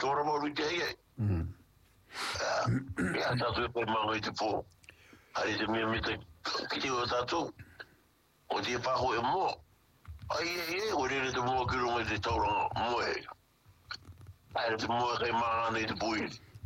tora mo ri te ya tatu pe mango te po ari te mi te ki o tatu o te pa ho mo ai o re te mo ki ro te tora mo ai te mo ke ma ni te pui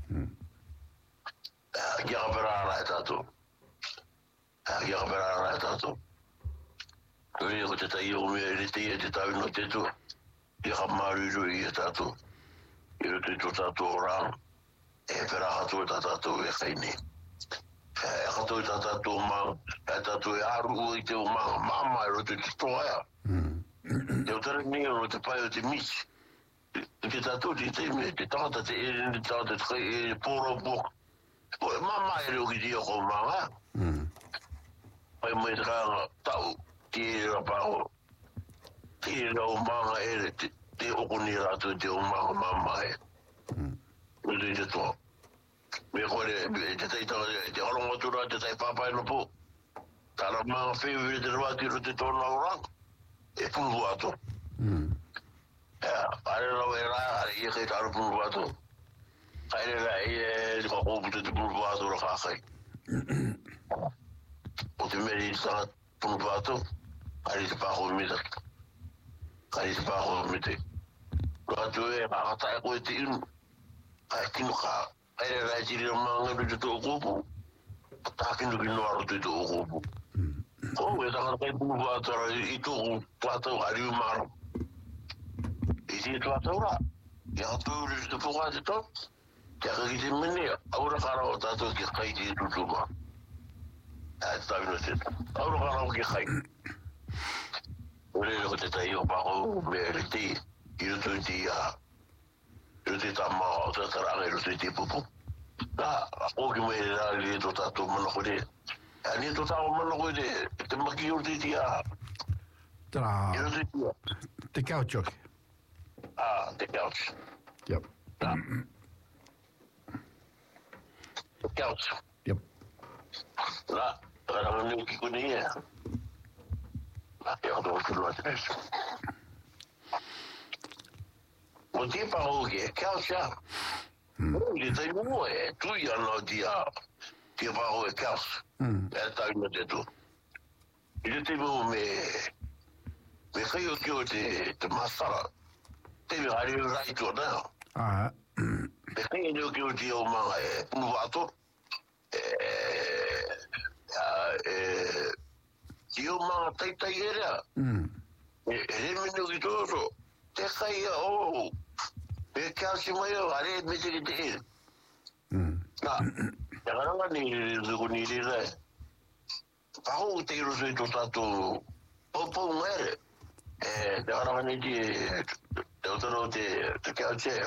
ya vera tatu ya vera tatu ri o te tai o me ri te tau no te tu ya maru ro i tatu i ro te tatu ora pera hatu tatu e kaini hatu tatu ma tatu e aru i te mama ro te toia eu tere ni ro te pai o te mis ke tatu te me te tata te e tata te poro po mama e ro ki ko mama pai mai tra tau ki ra pa o ki ro mama e te okuni ra tu te mama e uri te toa. Me kore, te tei tawa, te horongo tura, te tei papai no po. Tara mga whiwiri te rawa tiro te tōna orang. E pulu ato. Are rau e rā, are ia kei taru pulu ato. Aere rā, e kakopu te pulu ato ra kakai. O te meri i tanga pulu ato, are te pako mita. Are te pako mita. Ratu e, akatai koe te inu. Ai kino ka ai ra jiri manga do to okopu ta kino kino aro to okopu o e ta ka pu va tra i to plato ari maro e si to ora ya to ri to po ga to ya ka ki mene ora ka ro ta to ki kai di to ma a ta no se ora ka ro ki kai ore ko te tai o pa o me ti i to ti a te tama o te taranga i te te pupu. Nā, o ki mai rā li to tātou mana koe. Ni to tātou mana koe te maki o te tia. Tra. Te couch. The couch. Yep. The couch. Yep. Nā, rā ni ki kone ia. Nā, te ato o tulu ati nesu. O te pa o ke kausha. Le tai mo e tu ia no dia. Te pa o kaus. E tai no te tu. I te mo me kai o ki o te masara. Te me hari rai to na. Me kai o ki o te o manga e punu ato. Ti o manga tai era. E minu ki toro. Te kai o e kasi mai o are me te te na ya gara ni zugo ni re pa o te ro se to tato po mere ya gara ni te otro te kache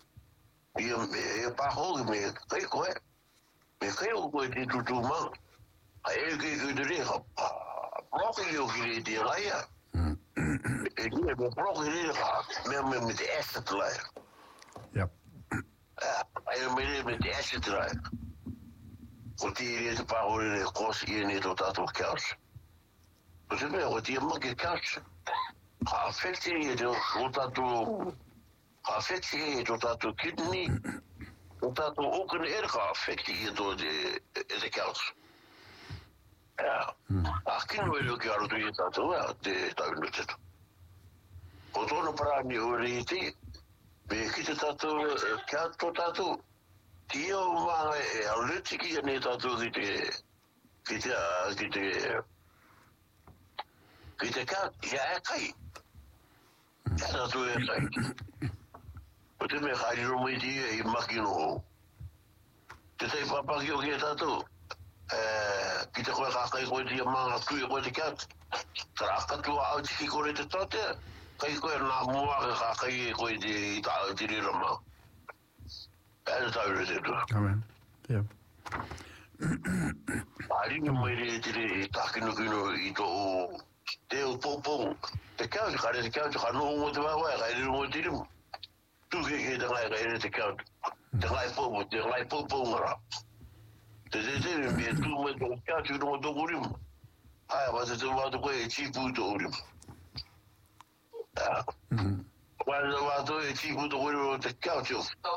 e pa ho me kai ko me kai o ko te tu ma ai ke de ha bloque yo ki de la ya e me bloque me te asset la. Yep. Ai me te asset la. O te ire te pāhore re kos i ne tō tātou couch. O te mea, o te ama ke couch. Ha affecte e te o tātou... Ha affecte e tō tātou kidney. O tātou okene ere ka affecte e tō te couch. A kino e reo ki aro tu i tātou te tāwino tetu. O tōna parani o re i te, me ki te tātou, kia tō tātou, ki o mga e aureti ki ane tātou ki te kā, ia e kai. Ia tātou e kai. O te me haere romo i te i makino ho. Te tei papaki o ki e tātou, ki te koe kakai koe te mga tui koe te kat. Tara akatua au tiki kore te tote, kai koe nā mua ke kakai e koe te i tāu te rira Ere tāure te tu. Amen. Yep. Arina mai re te re tākino kino i tō o te o pōpōng. Te kauti, kare te kauti, ka noho mo te wawa, ka ere mo te rimu. Tu ke te ngai, ka ere te kauti. Te ngai pōpōng ara. Te me tu mai tō kauti, kino mo tō kurimu. Ai, wa te wātu koe e chipu tō kurimu. Wa tō e chipu tō kurimu te kauti o.